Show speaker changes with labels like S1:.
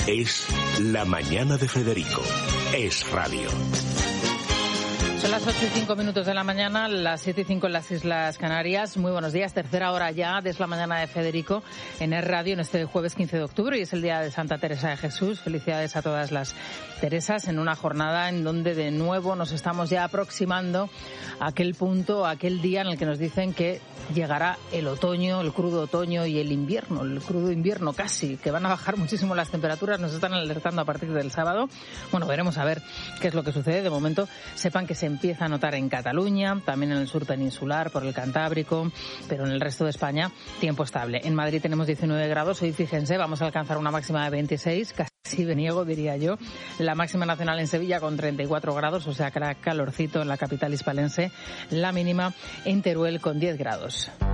S1: Es La Mañana de Federico. Es radio.
S2: Son las 8:05 de la mañana, las 7:05 en las Islas Canarias. Muy buenos días, tercera hora ya de La Mañana de Federico en Es Radio en este jueves 15 de octubre y es el día de Santa Teresa de Jesús. Felicidades a todas las Teresas en una jornada en donde de nuevo nos estamos ya aproximando a aquel punto, a aquel día en el que nos dicen que llegará el otoño, el crudo otoño y el invierno, el crudo invierno casi, que van a bajar muchísimo las temperaturas, nos están alertando a partir del sábado. Bueno, veremos a ver qué es lo que sucede. De momento, sepan que se empieza a notar en Cataluña, también en el sur peninsular, por el Cantábrico, pero en el resto de España, tiempo estable. En Madrid tenemos 19 grados, hoy fíjense, vamos a alcanzar una máxima de 26, casi veniego diría yo. La máxima nacional en Sevilla con 34 grados, o sea, calorcito en la capital hispalense. La mínima en Teruel con 10 grados.